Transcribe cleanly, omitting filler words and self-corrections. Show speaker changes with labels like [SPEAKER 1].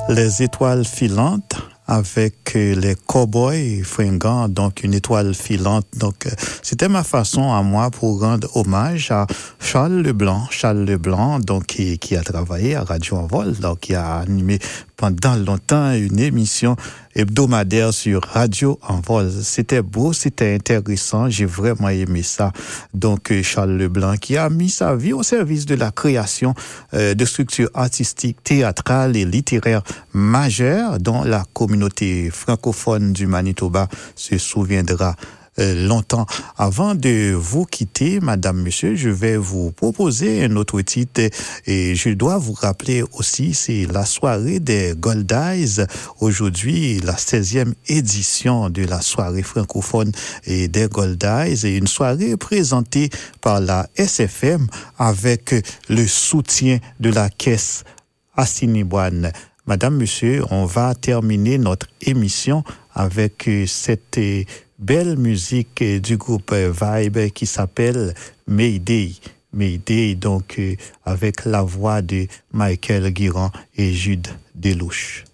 [SPEAKER 1] Les étoiles filantes avec les cowboys fringants, donc une étoile filante. Donc, c'était ma façon à moi pour rendre hommage à Charles Leblanc, donc qui a travaillé à Radio Envol, donc qui a animé pendant longtemps une émission hebdomadaire sur Radio Envol. C'était beau, c'était intéressant, j'ai vraiment aimé ça. Donc, Charles Leblanc qui a mis sa vie au service de la création de structures artistiques, théâtrales et littéraires majeures dont la communauté francophone du Manitoba se souviendra longtemps. Avant de vous quitter, madame, monsieur, je vais vous proposer un autre titre et je dois vous rappeler aussi, c'est la soirée des Gold Eyes. Aujourd'hui, la 16e édition de la soirée francophone et des Gold Eyes et une soirée présentée par la SFM avec le soutien de la caisse Assiniboine. Madame, monsieur, on va terminer notre émission avec cette belle musique du groupe Vibe qui s'appelle Mayday. Mayday, donc avec la voix de Michael Guirand et Jude Delouche.